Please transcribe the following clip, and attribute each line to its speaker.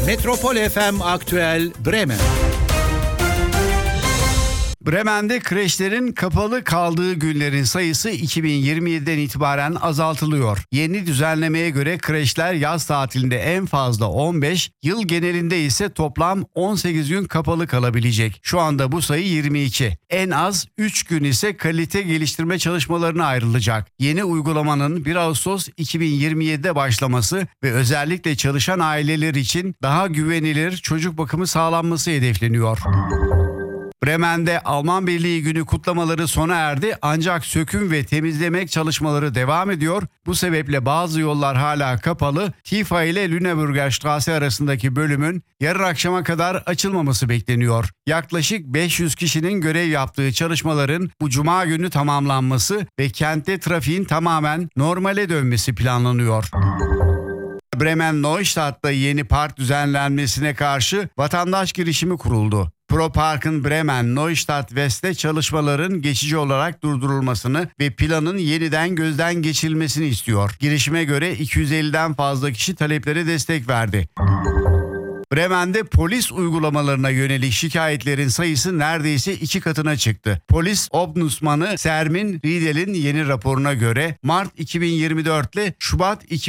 Speaker 1: Metropol FM Aktüel Bremen.
Speaker 2: Bremen'de kreşlerin kapalı kaldığı günlerin sayısı 2027'den itibaren azaltılıyor. Yeni düzenlemeye göre kreşler yaz tatilinde en fazla 15, yıl genelinde ise toplam 18 gün kapalı kalabilecek. Şu anda bu sayı 22. En az 3 gün ise kalite geliştirme çalışmalarına ayrılacak. Yeni uygulamanın 1 Ağustos 2027'de başlaması ve özellikle çalışan aileler için daha güvenilir çocuk bakımı sağlanması hedefleniyor. Bremen'de Alman Birliği Günü kutlamaları sona erdi ancak söküm ve temizleme çalışmaları devam ediyor. Bu sebeple bazı yollar hala kapalı. Tifa ile Lüneburger Straße arasındaki bölümün yarın akşama kadar açılmaması bekleniyor. Yaklaşık 500 kişinin görev yaptığı çalışmaların bu cuma günü tamamlanması ve kentte trafiğin tamamen normale dönmesi planlanıyor. Bremen-Neustadt'ta yeni park düzenlenmesine karşı vatandaş girişimi kuruldu. Pro Park'ın Bremen-Neustadt West'te çalışmaların geçici olarak durdurulmasını ve planın yeniden gözden geçirilmesini istiyor. Girişime göre 250'den fazla kişi taleplere destek verdi. Bremen'de polis uygulamalarına yönelik şikayetlerin sayısı neredeyse 2 katına çıktı. Polis Ombudsmanı Sermin Riedel'in yeni raporuna göre Mart 2024 ile Şubat